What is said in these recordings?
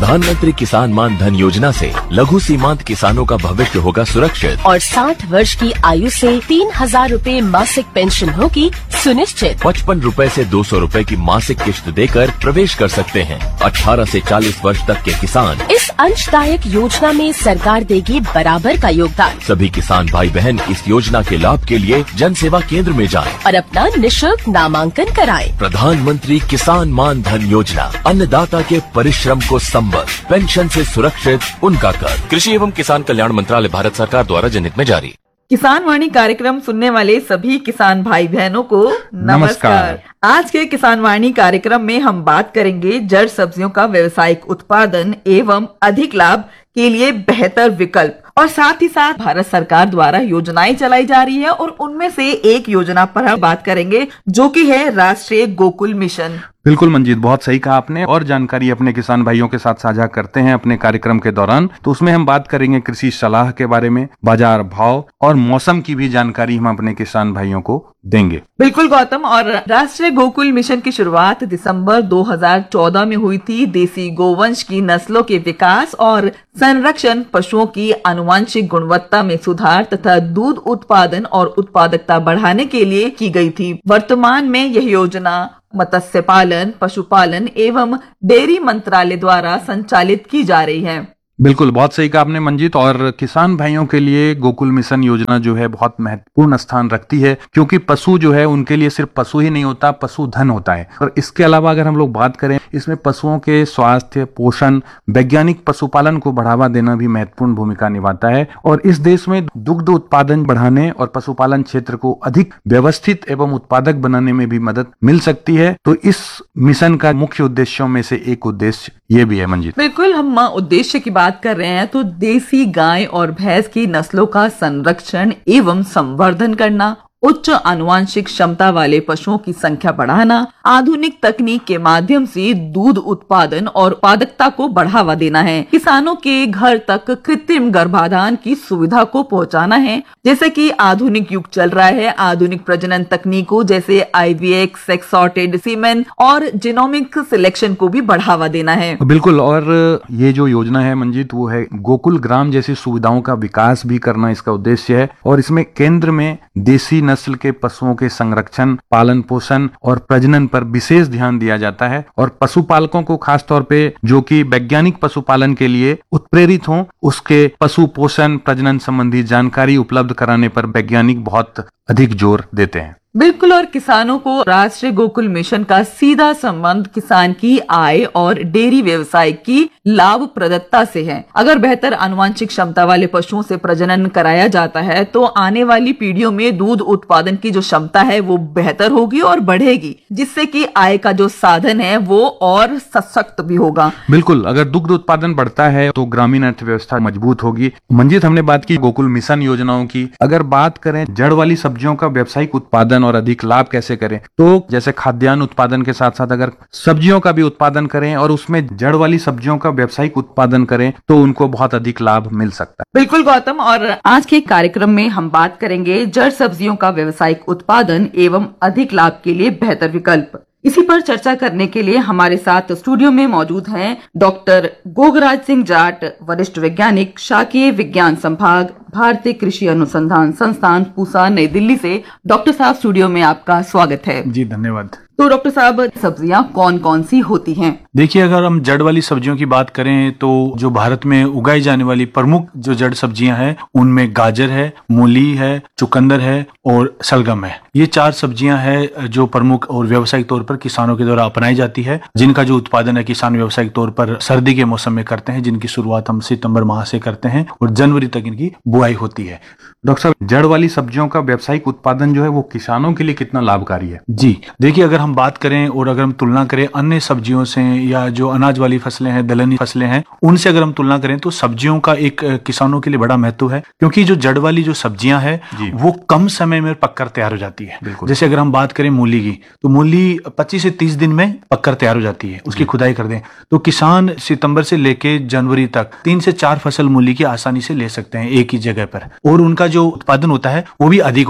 प्रधानमंत्री किसान मान धन योजना से लघु सीमांत किसानों का भविष्य होगा सुरक्षित और 60 वर्ष की आयु से 3,000 रूपए मासिक पेंशन होगी सुनिश्चित। 55 रूपए से 200 रूपए की मासिक किश्त देकर प्रवेश कर सकते हैं। 18 से 40 वर्ष तक के किसान इस अंशदायक योजना में सरकार देगी बराबर का योगदान। सभी किसान भाई बहन इस योजना के लाभ के लिए जन सेवा केंद्र में जाएं और अपना निःशुल्क नामांकन कराएं। प्रधानमंत्री किसान मान धन योजना, अन्नदाता के परिश्रम को संबल, पेंशन से सुरक्षित उनका कर। कृषि एवं किसान कल्याण मंत्रालय, भारत सरकार द्वारा जनहित में जारी। किसान वाणी कार्यक्रम सुनने वाले सभी किसान भाई बहनों को नमस्कार। आज के किसान वाणी कार्यक्रम में हम बात करेंगे जड़ सब्जियों का व्यावसायिक उत्पादन एवं अधिक लाभ के लिए बेहतर विकल्प, और साथ ही साथ भारत सरकार द्वारा योजनाएं चलाई जा रही है और उनमें से एक योजना पर हम बात करेंगे जो कि है राष्ट्रीय गोकुल मिशन। बिल्कुल मंजीत, बहुत सही कहा आपने। और जानकारी अपने किसान भाइयों के साथ साझा करते हैं अपने कार्यक्रम के दौरान, तो उसमें हम बात करेंगे कृषि सलाह के बारे में, बाजार भाव और मौसम की भी जानकारी हम अपने किसान भाइयों को देंगे। बिल्कुल गौतम, और राष्ट्रीय गोकुल मिशन की शुरुआत दिसंबर 2014 में हुई थी। देसी गोवंश की नस्लों के विकास और संरक्षण, पशुओं की आनुवंशिक गुणवत्ता में सुधार तथा दूध उत्पादन और उत्पादकता बढ़ाने के लिए की गई थी। वर्तमान में यह योजना मत्स्य पालन, पशुपालन एवं डेयरी मंत्रालय द्वारा संचालित की जा रही है। बिल्कुल, बहुत सही कहा आपने मंजीत। और किसान भाइयों के लिए गोकुल मिशन योजना जो है बहुत महत्वपूर्ण स्थान रखती है, क्योंकि पशु जो है उनके लिए सिर्फ पशु ही नहीं होता, पशुधन होता है। और इसके अलावा अगर हम लोग बात करें, इसमें पशुओं के स्वास्थ्य, पोषण, वैज्ञानिक पशुपालन को बढ़ावा देना भी महत्वपूर्ण भूमिका निभाता है। और इस देश में दुग्ध उत्पादन बढ़ाने और पशुपालन क्षेत्र को अधिक व्यवस्थित एवं उत्पादक बनाने में भी मदद मिल सकती है। तो इस मिशन का मुख्य उद्देश्यों में से एक उद्देश्य ये भी है मंजीत। बिल्कुल, हम उद्देश्य की बात कर रहे हैं तो देसी गाय और भैंस की नस्लों का संरक्षण एवं संवर्धन करना, उच्च आनुवंशिक क्षमता वाले पशुओं की संख्या बढ़ाना, आधुनिक तकनीक के माध्यम से दूध उत्पादन और उत्पादकता को बढ़ावा देना है। किसानों के घर तक कृत्रिम गर्भाधान की सुविधा को पहुंचाना है। जैसे कि आधुनिक युग चल रहा है, आधुनिक प्रजनन तकनीकों जैसे IVF, सेक्स सॉर्टेड सीमेन और जीनोमिक सिलेक्शन को भी बढ़ावा देना है। बिल्कुल, और ये जो योजना है मंजीत, वो है गोकुल ग्राम जैसी सुविधाओं का विकास भी करना इसका उद्देश्य है। और इसमें केंद्र में देसी नस्ल के पशुओं के संरक्षण, पालन पोषण और प्रजनन पर विशेष ध्यान दिया जाता है। और पशुपालकों को खास तौर पे जो कि वैज्ञानिक पशुपालन के लिए उत्प्रेरित हों, उसके पशु पोषण, प्रजनन संबंधी जानकारी उपलब्ध कराने पर वैज्ञानिक बहुत अधिक जोर देते हैं। बिल्कुल, और किसानों को राष्ट्रीय गोकुल मिशन का सीधा संबंध किसान की आय और डेयरी व्यवसाय की लाभप्रदता से है। अगर बेहतर आनुवंशिक क्षमता वाले पशुओं से प्रजनन कराया जाता है तो आने वाली पीढ़ियों में दूध उत्पादन की जो क्षमता है वो बेहतर होगी और बढ़ेगी, जिससे कि आय का जो साधन है वो और सशक्त भी होगा। बिल्कुल, अगर दुग्ध उत्पादन बढ़ता है तो ग्रामीण अर्थव्यवस्था मजबूत होगी। मंजीत, हमने बात की गोकुल मिशन योजनाओं की। अगर बात करें जड़ वाली सब्जियों का व्यावसायिक उत्पादन और अधिक लाभ कैसे करें, तो जैसे खाद्यान्न उत्पादन के साथ साथ अगर सब्जियों का भी उत्पादन करें और उसमें जड़ वाली सब्जियों का व्यावसायिक उत्पादन करें तो उनको बहुत अधिक लाभ मिल सकता है। बिल्कुल गौतम, और आज के कार्यक्रम में हम बात करेंगे जड़ सब्जियों का व्यावसायिक उत्पादन एवं अधिक लाभ के लिए बेहतर विकल्प। इसी पर चर्चा करने के लिए हमारे साथ स्टूडियो में मौजूद हैं डॉक्टर गोगराज सिंह जाट, वरिष्ठ वैज्ञानिक, शाकीय विज्ञान संभाग, भारतीय कृषि अनुसंधान संस्थान, पूसा, नई दिल्ली से। डॉक्टर साहब, स्टूडियो में आपका स्वागत है। जी धन्यवाद। तो डॉक्टर साहब, सब्जियां कौन कौन सी होती हैं? देखिए, अगर हम जड़ वाली सब्जियों की बात करें तो जो भारत में उगाई जाने वाली प्रमुख जो जड़ सब्जियां हैं उनमें गाजर है, मूली है, चुकंदर है और शलगम है। ये 4 सब्जियां हैं जो प्रमुख और व्यावसायिक तौर पर किसानों के द्वारा अपनाई जाती है, जिनका जो उत्पादन है किसान व्यावसायिक तौर पर सर्दी के मौसम में करते हैं, जिनकी शुरुआत हम सितंबर माह से करते हैं और जनवरी तक इनकी बुआई होती है। डॉक्टर साहब, जड़ वाली सब्जियों का व्यावसायिक उत्पादन जो है वो किसानों के लिए कितना लाभकारी है? जी देखिए, अगर हम बात करें और अगर हम तुलना करें अन्य सब्जियों से या जो अनाज वाली फसलें हैं, दलहनी फसलें हैं, उनसे अगर हम तुलना करें तो सब्जियों का एक किसानों के लिए बड़ा महत्व है, क्योंकि जो जड़ वाली जो सब्जियां हैं वो कम समय में पककर तैयार हो जाती है। जैसे अगर हम बात करें मूली की, तो मूली 25 से 30 दिन में पककर तैयार हो जाती है। उसकी खुदाई कर दें तो किसान सितंबर से लेके जनवरी तक 3 से 4 फसल मूली की आसानी से ले सकते हैं एक ही जगह पर, और उनका जो उत्पादन होता है वो भी अधिक होता है।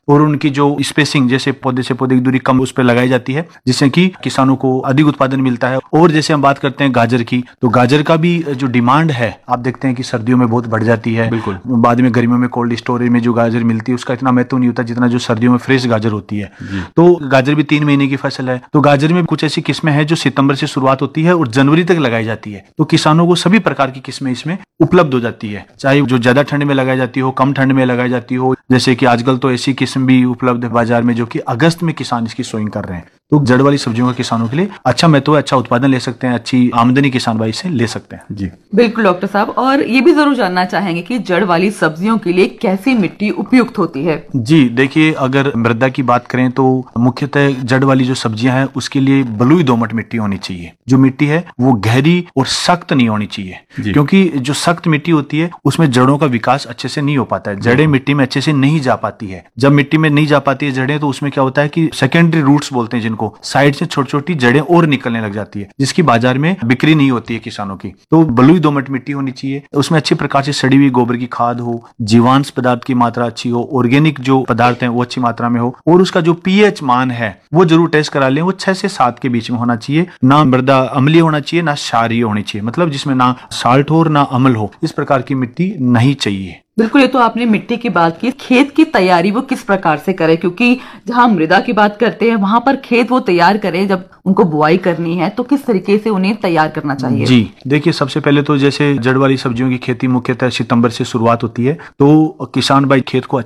और उनकी जो स्पेसिंग, जैसे पौधे से पौधे की दूरी कम उस पर लगाई जाती है, जिससे कि किसानों को अधिक उत्पादन मिलता है। और जैसे हम बात करते हैं गाजर की, तो गाजर का भी जो डिमांड है आप देखते हैं कि सर्दियों में बहुत बढ़ जाती है। बिल्कुल। बाद में गर्मियों में कोल्ड स्टोरेज में जो गाजर मिलती है उसका इतना महत्व नहीं होता जितना जो सर्दियों में फ्रेश गाजर होती है। तो गाजर भी 3 महीने की फसल है। तो गाजर में कुछ ऐसी किस्में हैं जो सितंबर से शुरुआत होती है और जनवरी तक लगाई जाती है। तो किसानों को सभी प्रकार की किस्में इसमें उपलब्ध हो जाती है, चाहे जो ज्यादा ठंड में लगाई जाती हो, कम ठंड में लगाई जाती हो। जैसे कि आजकल तो ऐसी किस्म भी उपलब्ध है बाजार में जो कि अगस्त में किसान इसकी सोइंग कर रहे हैं। तो जड़ वाली सब्जियों का किसानों के लिए अच्छा महत्व है, अच्छा उत्पादन ले सकते हैं, अच्छी आमदनी किसान भाई से ले सकते हैं। जी बिल्कुल डॉक्टर साहब, और ये भी जरूर जानना चाहेंगे कि जड़ वाली सब्जियों के लिए कैसी मिट्टी उपयुक्त होती है? जी देखिए, अगर मृदा की बात करें तो मुख्यतः जड़ वाली जो सब्जियां हैं उसके लिए बलुई दोमट मिट्टी होनी चाहिए। जो मिट्टी है वो गहरी और सख्त नहीं होनी चाहिए, क्योंकि जो सख्त मिट्टी होती है उसमें जड़ों का विकास अच्छे से नहीं हो पाता है। जड़ें मिट्टी में अच्छे से नहीं जा पाती है। जब मिट्टी में नहीं जा पाती है जड़ें, तो उसमें क्या होता है कि सेकेंडरी रूट्स बोलते हैं जिनको, साइड से छोटी छोटी जड़ें और निकलने लग जाती है, जिसकी बाजार में बिक्री नहीं होती है किसानों की। तो बलुई दोमट मिट्टी होनी चाहिए, उसमें अच्छी प्रकार से सड़ी हुई गोबर की खाद हो, जीवांश पदार्थ की मात्रा अच्छी हो, ऑर्गेनिक जो पदार्थ हैं वो अच्छी मात्रा में हो, और उसका जो पीएच मान है वो जरूर टेस्ट करा लें। वो 6 से 7 के बीच में होना चाहिए। ना मृदा अम्लीय होना चाहिए, ना क्षारीय होनी चाहिए, मतलब जिसमें ना साल्ट हो और ना अम्ल हो, इस प्रकार की मिट्टी नहीं चाहिए। बिल्कुल, ये तो आपने मिट्टी की बात की। खेत की तैयारी वो किस प्रकार से करें, क्योंकि जहाँ मृदा की बात करते हैं वहां पर खेत वो तैयार करें, जब उनको बुआई करनी है तो किस तरीके से उन्हें तैयार करना चाहिए? जी देखिए, सबसे पहले तो जैसे जड़ वाली सब्जियों की खेती मुख्यतः सितंबर से शुरुआत होती है। तो किसान भाई खेत को